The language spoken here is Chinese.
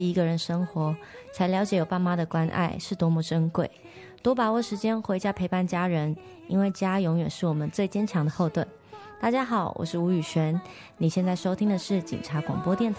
一个人生活，才了解有爸妈的关爱是多么珍贵。多把握时间回家陪伴家人，因为家永远是我们最坚强的后盾。大家好，我是吴宇璇，你现在收听的是警察广播电台。